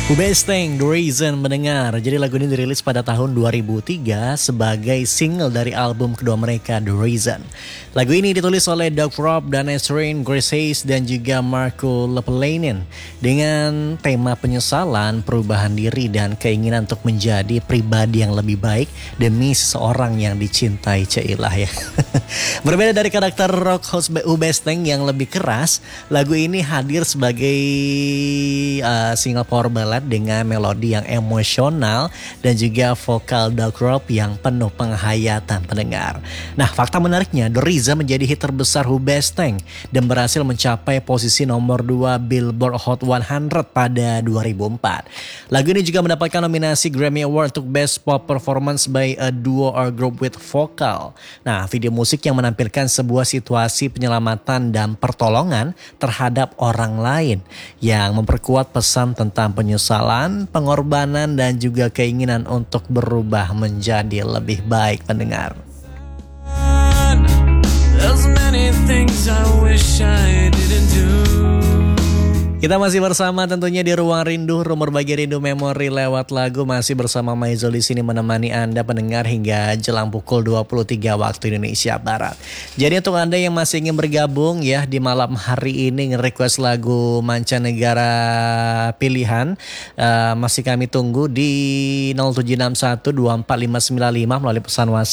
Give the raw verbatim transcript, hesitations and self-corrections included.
Ubesteng, The Reason mendengar. Jadi lagu ini dirilis pada tahun dua ribu tiga sebagai single dari album kedua mereka, The Reason. Lagu ini ditulis oleh Doug Robb, Dan Esrin, Grace Hayes, dan juga Marco Lepelainen dengan tema penyesalan, perubahan diri, dan keinginan untuk menjadi pribadi yang lebih baik demi seseorang yang dicintai. Cailah ya. Berbeda dari karakter rock host Ubesteng yang lebih keras, lagu ini hadir sebagai uh, single power ballad dengan melodi yang emosional dan juga vokal Doug Robb yang penuh penghayatan pendengar. Nah, fakta menariknya, The Reason menjadi hit terbesar Ubesteng dan berhasil mencapai posisi nomor dua Billboard Hot seratus pada dua ribu empat. Lagu ini juga mendapatkan nominasi Grammy Award untuk Best Pop Performance by a Duo or Group with Vocal. Nah, video musik yang menampilkan sebuah situasi penyelamatan dan pertolongan terhadap orang lain yang memperkuat pesan tentang penyesalan, pengorbanan, dan juga keinginan untuk berubah menjadi lebih baik pendengar. There's many things I wish I didn't do. Kita masih bersama tentunya di Ruang Rindu, rumah berbagi rindu memori lewat lagu. Masih bersama Maizul di sini menemani Anda pendengar hingga jelang pukul dua puluh tiga waktu Indonesia Barat. Jadi untuk Anda yang masih ingin bergabung ya di malam hari ini nge-request lagu mancanegara pilihan, uh, masih kami tunggu di nol tujuh enam satu dua empat lima sembilan lima melalui pesan WhatsApp